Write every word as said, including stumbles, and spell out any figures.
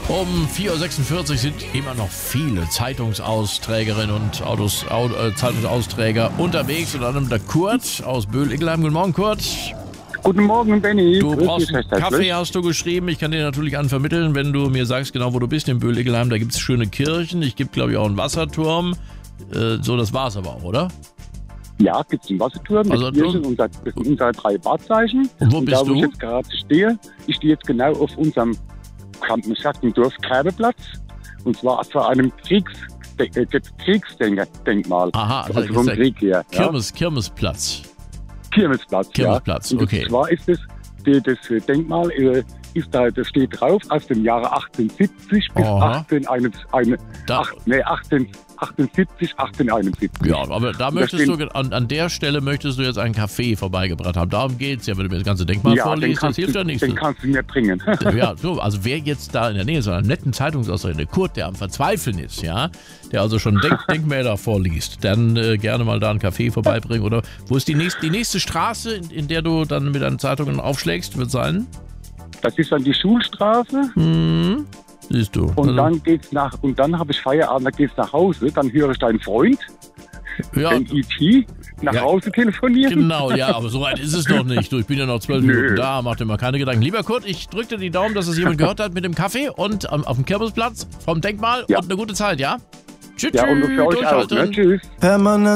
Um vier Uhr sechsundvierzig sind immer noch viele Zeitungsausträgerinnen und Autos, Au, äh, Zeitungsausträger unterwegs. Unter anderem der Kurt aus Böhl-Ickelheim. Guten Morgen, Kurt. Guten Morgen, Benny. Du Grüß brauchst dich, einen recht Kaffee, herzlich. hast du geschrieben. Ich kann dir natürlich einen vermitteln, wenn du mir sagst, genau wo du bist, in Böhl-Ickelheim. Da gibt es schöne Kirchen. Ich gebe, glaube ich, auch einen Wasserturm. Äh, so, das war's aber auch, oder? Ja, gibt es einen Wasserturm, Also, also, Kirchen, unser, das sind unsere drei Wahrzeichen. Und wo bist da, wo du? ich jetzt gerade stehe, ich stehe jetzt genau auf unserem, kann man sagen, Dorfkerbeplatz. Und zwar vor einem Kriegs, äh, Kriegsdenkmal. Aha, also also vom ist der Krieg her. Kirmes, Kirmesplatz. Ja. Kirmesplatz, Kirmesplatz, ja. Und okay. Und zwar ist es, die, das Denkmal äh, ist da, das steht drauf, aus dem Jahre achtzehnhundertsiebzig bis Aha. achtzehnhunderteinundsiebzig. Da- Ach, nee, achtzehnhundertachtundsiebzig, achtzehnhunderteinundsiebzig. Ja, aber da möchtest stehen- du, an, an der Stelle möchtest du jetzt einen Kaffee vorbeigebracht haben. Darum geht's ja, wenn du mir das ganze Denkmal Ja, den vorliest, das kannst, hilft du, ja nichts. den kannst du mir bringen. Ja, so, also wer jetzt da in der Nähe so einem netten Zeitungsausträger, der Kurt, der am Verzweifeln ist, ja, der also schon Denk Denkmäler vorliest, dann äh, gerne mal da einen Kaffee vorbeibringen. Oder wo ist die nächste, die nächste Straße, in, in der du dann mit deinen Zeitungen aufschlägst, wird sein? Das ist dann die Schulstraße Hm, siehst du. und Also, dann geht's nach und dann habe ich Feierabend, dann geht's nach Hause, dann höre ich deinen Freund, ja, den E T, nach Ja, Hause telefonieren. genau, ja, aber so weit ist es noch nicht. Du, ich bin ja noch zwölf Nö. Minuten da, mach dir mal keine Gedanken. Lieber Kurt, ich drück dir die Daumen, dass es jemand gehört hat mit dem Kaffee und am, auf dem Kirmesplatz vom Denkmal Ja. und eine gute Zeit, ja? Tschüss, Ja, und für euch auch. Ne? durchhalten. Tschüss. Permanent